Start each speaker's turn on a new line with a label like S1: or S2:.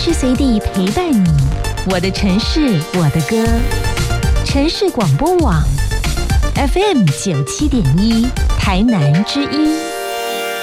S1: 时随地陪伴你，我的城市，我的歌。城市广播网 FM 97.1，台南之音。